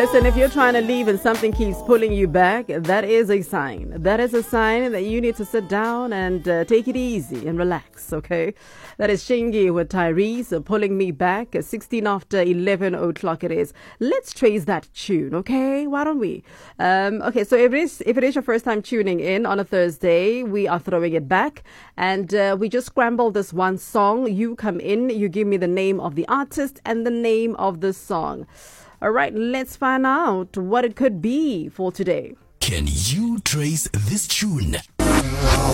Listen, if you're trying to leave and something keeps pulling you back, that is a sign. That is a sign that you need to sit down and take it easy and relax, okay? That is Shingi with Tyrese pulling me back. 16 after 11 o'clock it is. Let's trace that tune, okay? Why don't we? Okay, so if it is your first time tuning in on a Thursday, we are throwing it back. And we just scrambled this one song. You come in, you give me the name of the artist and the name of the song. All right, let's find out what it could be for today. Can you trace this tune?